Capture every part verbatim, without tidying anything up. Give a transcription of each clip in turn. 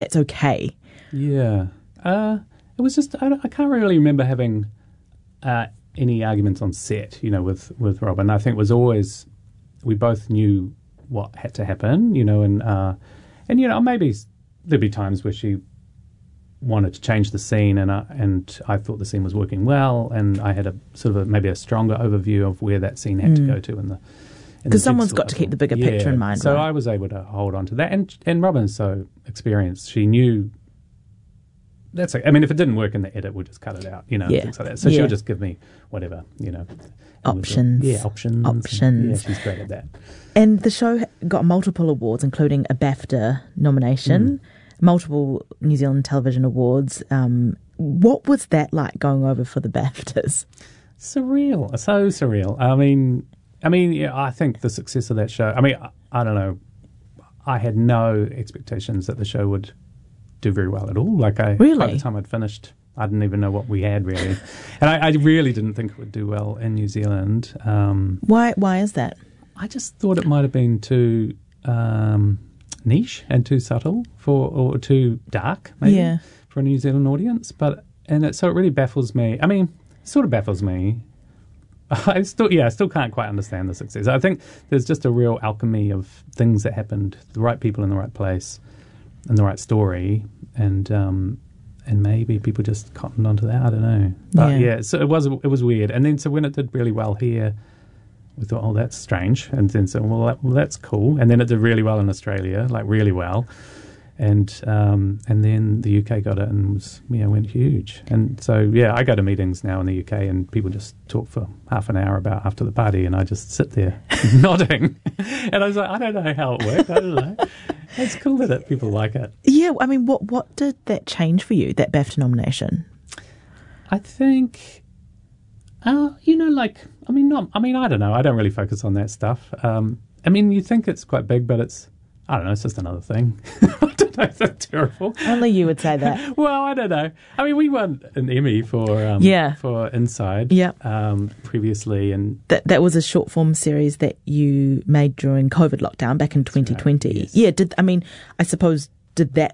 it's okay. Yeah. Uh, it was just, I, don't- I can't really remember having uh, any arguments on set, you know, with, with Robin. I think it was always, we both knew what had to happen, you know, and, uh, and you know, maybe there'd be times where she wanted to change the scene, and I, and I thought the scene was working well, and I had a sort of a, maybe a stronger overview of where that scene had mm. to go to in the because someone's got to keep the bigger yeah. picture in mind. So right? I was able to hold on to that, and and Robin's so experienced; she knew. That's okay. I mean, if it didn't work in the edit, we'll just cut it out, you know, yeah. things like that. So yeah. she'll just give me whatever, you know, options. Yeah, options. Options. And, yeah, she's great at that. And the show got multiple awards, including a BAFTA nomination. Mm. Multiple New Zealand Television Awards. Um, what was that like going over for the BAFTAs? Surreal, so surreal. I mean, I mean, yeah, I think the success of that show. I mean, I, I don't know. I had no expectations that the show would do very well at all. Like I, really? By the time I'd finished, I didn't even know what we had really, and I, I really didn't think it would do well in New Zealand. Um, why? Why is that? I just thought it might have been too. Um, niche and too subtle for or too dark maybe yeah. for a New Zealand audience, but and it, so it really baffles me. I mean, it sort of baffles me. I still yeah I still can't quite understand the success. I think there's just a real alchemy of things that happened, the right people in the right place and the right story, and um and maybe people just cottoned onto that. I don't know, but yeah, yeah so it was it was weird. And then so when it did really well here, we thought, oh, that's strange. And then so, well, that, well, that's cool. And then it did really well in Australia, like really well. And um, and then the U K got it and was, you know, went huge. And so, yeah, I go to meetings now in the U K and people just talk for half an hour about after the party, and I just sit there nodding. And I was like, I don't know how it worked. I don't know. It's cool that it, people like it. Yeah, I mean, what, what did that change for you, that BAFTA nomination? I think... Uh, you know, like, I mean, not, I mean, I don't know. I don't really focus on that stuff. Um, I mean, you think it's quite big, but it's, I don't know, it's just another thing. I don't know, that's terrible. Only you would say that. Well, I don't know. I mean, we won an Emmy for um, yeah. for Inside yep. um, previously. And that that was a short form series that you made during COVID lockdown back in twenty twenty. Right, yes. Yeah, did I mean, I suppose, did that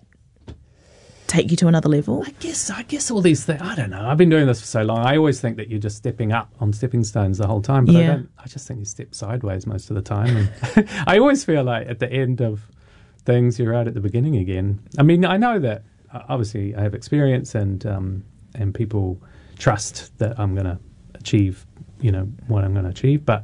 take you to another level? I guess I guess all these things, I don't know. I've been doing this for so long. I always think that you're just stepping up on stepping stones the whole time, but yeah. I don't. I just think you step sideways most of the time. And I always feel like at the end of things, you're right at the beginning again. I mean, I know that uh, obviously I have experience, and um, and people trust that I'm going to achieve, you know, what I'm going to achieve, but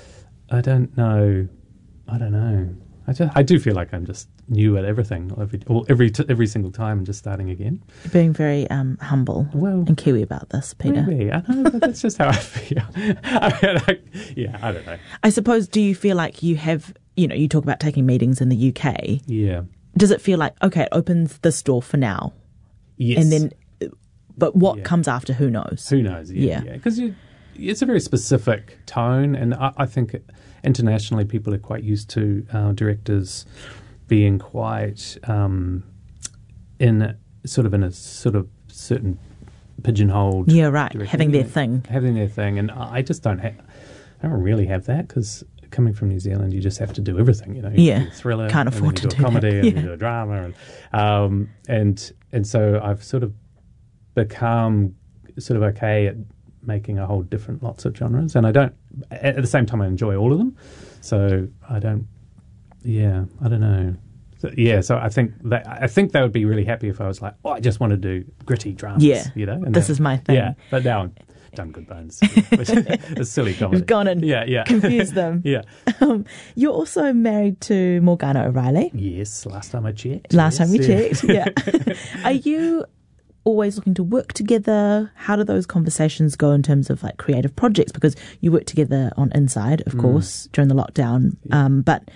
I don't know. I don't know. I, just, I do feel like I'm just new at everything, every or every t- every single time, and just starting again. You're being very um, humble well, and Kiwi about this, Peter. Maybe. I know, but that's just how I feel. I mean, I, yeah, I don't know. I suppose, do you feel like you have, you know, you talk about taking meetings in the U K. Yeah. Does it feel like, okay, it opens this door for now? Yes. And then, but what yeah. comes after, who knows? Who knows, yeah. Because yeah. it's a very specific tone, and I, I think internationally people are quite used to uh, directors being quite um, in sort of in a sort of certain pigeonholed yeah right having their thing having their thing and I just don't have I don't really have that, because coming from New Zealand you just have to do everything, you know. You yeah do a thriller, can't afford and then you to do a comedy that. and yeah. you do a drama and um, and and so I've sort of become sort of okay at making a whole different lots of genres, and I don't at the same time I enjoy all of them, so I don't yeah I don't know so, yeah so I think that I think they would be really happy if I was like, oh, I just want to do gritty dramas, yeah you know, and this that, is my thing. Yeah, but now I'm done Good Bones, which is silly comedy. You've gone and yeah, yeah. confused them. yeah. Um, you're also married to Morgana O'Reilly. Yes, last time I checked. Last yes, time we yeah. checked, yeah. Are you always looking to work together? How do those conversations go in terms of like creative projects? Because you work together on Inside, of mm. course, during the lockdown. Yeah. Um, but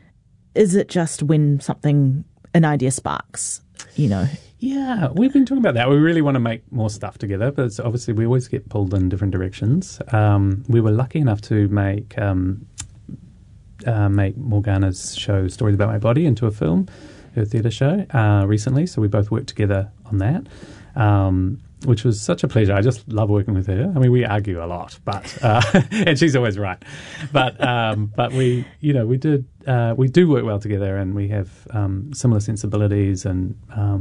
is it just when something, an idea sparks, you know? Yeah, we've been talking about that. We really want to make more stuff together, but it's obviously we always get pulled in different directions. Um, we were lucky enough to make um, uh, make Morgana's show Stories About My Body into a film, her theatre show, uh, recently. So we both worked together on that, um, which was such a pleasure. I just love working with her. I mean, we argue a lot, but uh, and she's always right. But um, but we, you know, we did uh, we do work well together, and we have um, similar sensibilities and. Um,